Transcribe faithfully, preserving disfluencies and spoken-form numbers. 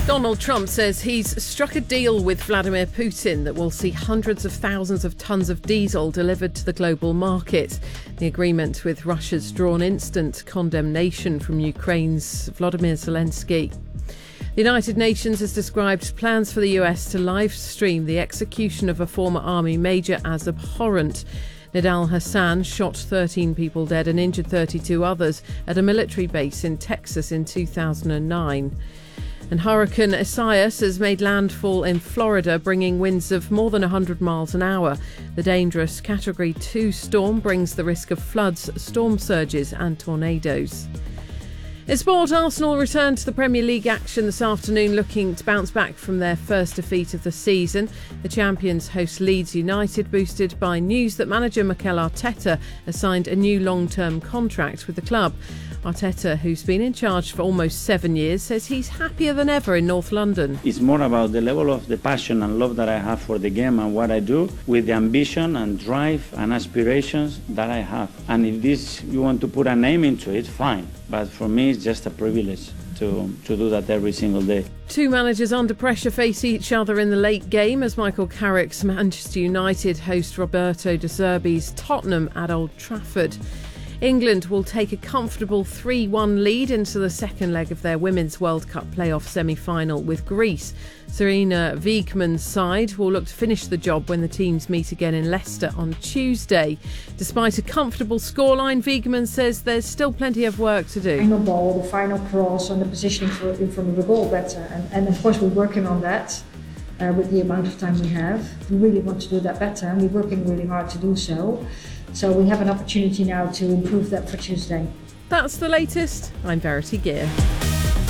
Donald Trump says he's struck a deal with Vladimir Putin that will see hundreds of thousands of tons of diesel delivered to the global market. The agreement with Russia's drawn instant condemnation from Ukraine's Volodymyr Zelensky. The United Nations has described plans for the U S to live stream the execution of a former army major as abhorrent. Nidal Hassan shot thirteen people dead and injured thirty-two others at a military base in Texas in two thousand nine. And Hurricane Isaias has made landfall in Florida, bringing winds of more than one hundred miles an hour. The dangerous Category two storm brings the risk of floods, storm surges and tornadoes. In sport, Arsenal returned to the Premier League action this afternoon, looking to bounce back from their first defeat of the season. The champions host Leeds United, boosted by news that manager Mikel Arteta has signed a new long-term contract with the club. Arteta, who's been in charge for almost seven years, says he's happier than ever in North London. It's more about the level of the passion and love that I have for the game and what I do, with the ambition and drive and aspirations that I have. And if this, you want to put a name into it, fine. But for me, it's just a privilege to, to do that every single day. Two managers under pressure face each other in the late game as Michael Carrick's Manchester United host Roberto De Zerbi's Tottenham at Old Trafford. England will take a comfortable three one lead into the second leg of their Women's World Cup playoff semi-final with Greece. Sarina Wiegman's side will look to finish the job when the teams meet again in Leicester on Tuesday. Despite a comfortable scoreline, Wiegman says there's still plenty of work to do. Final ball, the final cross and the positioning for, in front of the goal better. And, and of course we're working on that uh, with the amount of time we have. We really want to do that better and we're working really hard to do so. So we have an opportunity now to improve that for Tuesday. That's the latest. I'm Verity Gear.